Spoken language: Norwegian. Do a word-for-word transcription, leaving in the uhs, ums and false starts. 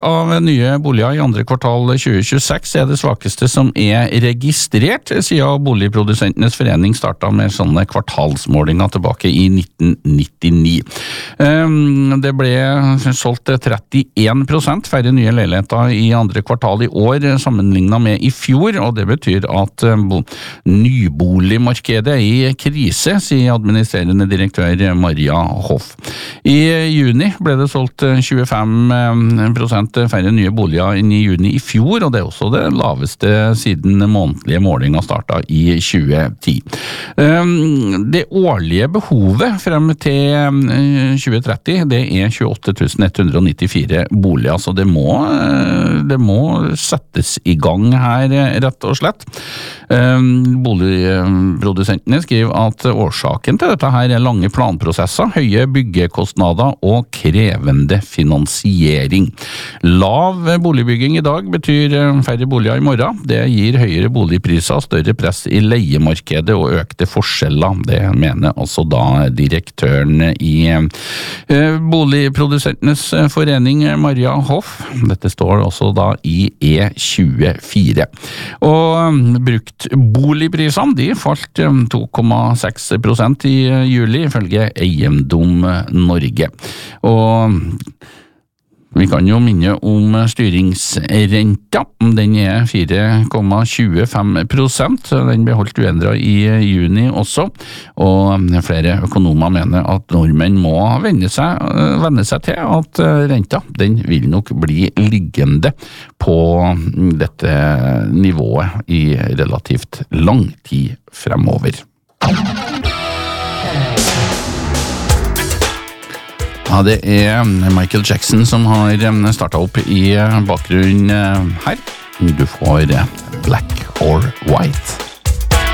av nye boliger i andre kvartal tjue tjueseks er det svakeste som er registrert, siden Boligprodusentenes Forening startet med sånne kvartalsmålinger tilbake i nitten nittini. Det ble solgt trettien prosent færre nye leiligheter i andre kvartal i år sammenlignet med i fjor, og det betyr at nyboligmarkedet er i krise, sier administrerende direktør Maria Hoff. I juni ble det solgt tjuefem prosent færre nye boliger enn i juni i fjor, og det er også det laveste siden månedlige målinger startet i tjue ti. Det årlige behovet frem til tjue tretti, det er tjueåtte tusen ett hundre nittifire boliger, så det må, det må settes i gang her, rett og slett. Boligprodusentene skriver at årsaken til dette her er lange planprosesser, høye byggekostnader og krevende finansiering. Lav boligbygging i dag betyr færre boliger i morgen. Det gir høyere boligpriser, større press i leiemarkedet og økte forskjeller. Det mener altså da direktøren i Boligprodusentenes Forening, Maria Hoff. Dette står også da i E tjuefire. Og brukt boligprisene, de falt to komma seks prosent i juli, ifølge Eiendom Norge. Og vi kan jo minne om styringsrenta, den er fire komma tjuefem prosent, den ble holdt uendret i juni også, og flere økonomer mener at nordmenn må venne seg, venne seg til at renta, den vil nok bli liggende på dette nivået i relativt lang tid fremover. Ja, det er Michael Jackson som har startet opp i bakgrunnen her. Du får Black or White.